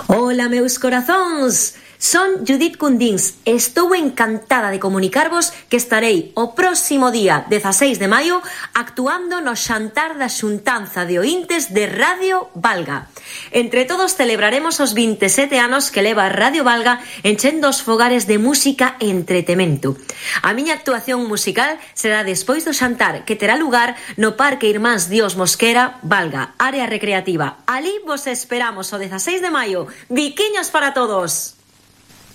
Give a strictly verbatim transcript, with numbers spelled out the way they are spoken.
Ola, meus corazóns! Son Judith Cundins e estou encantada de comunicarvos que estarei o próximo día dezaseis de maio actuando no xantar da xuntanza de oíntes de Radio Valga. Entre todos celebraremos os vinte e sete anos que leva Radio Valga enchendo os fogares de música e entretemento. A miña actuación musical será despois do xantar, que terá lugar no Parque Irmáns Dios Mosquera, Valga, área recreativa. Alí vos esperamos o dezaseis de maio. Biquiños para todos!